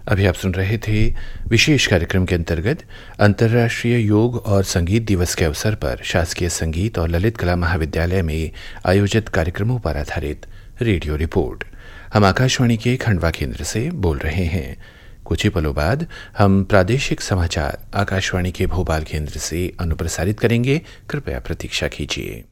अभी आप सुन रहे थे विशेष कार्यक्रम के अंतर्गत अंतर्राष्ट्रीय योग और संगीत दिवस के अवसर पर शासकीय संगीत और ललित कला महाविद्यालय में आयोजित कार्यक्रमों पर आधारित रेडियो रिपोर्ट। हम आकाशवाणी के खंडवा केंद्र से बोल रहे हैं। कुछ ही पलों बाद हम प्रादेशिक समाचार आकाशवाणी के भोपाल केंद्र से अनुप्रसारित करेंगे। कृपया प्रतीक्षा कीजिए।